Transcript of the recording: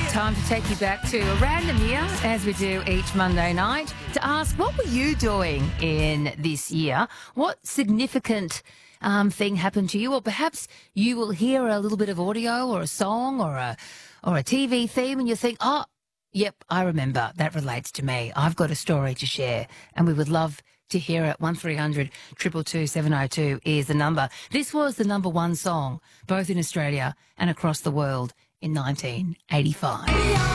Time to take you back to a random year, as we do each Monday night, to ask, what were you doing in this year? What significant thing happened to you? Or perhaps you will hear a little bit of audio or a song or a TV theme and you think, oh, yep, I remember. That relates to me. I've got a story to share, and we would love to hear it. 1300 222 702 is the number. This was the number one song, both in Australia and across the world, in 1985.